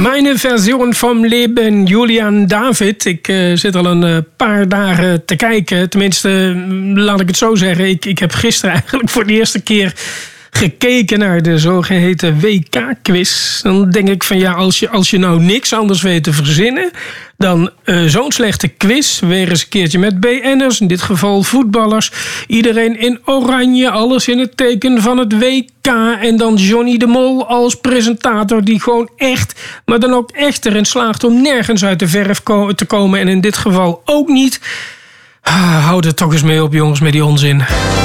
Mijn version van Leben, Julian David. Ik zit al een paar dagen te kijken. Tenminste, laat ik het zo zeggen. Ik heb gisteren eigenlijk voor de eerste keer gekeken naar de zogeheten WK-quiz. Dan denk ik van ja, als je nou niks anders weet te verzinnen dan zo'n slechte quiz, weer eens een keertje met BN'ers, in dit geval voetballers. Iedereen in oranje, alles in het teken van het WK. En dan Johnny de Mol als presentator die gewoon echt, maar dan ook echt erin slaagt om nergens uit de verf te komen. En in dit geval ook niet. Houd er toch eens mee op, jongens, met die onzin.